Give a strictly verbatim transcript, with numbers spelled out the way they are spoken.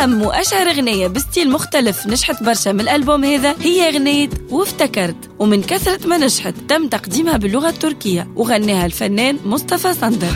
أهم وأشهر أغنية بستيل مختلف نجحت برشا من الألبوم هذا هي أغنية وافتكرت، ومن كثرة ما نجحت تم تقديمها باللغة التركية وغناها الفنان مصطفى صندر.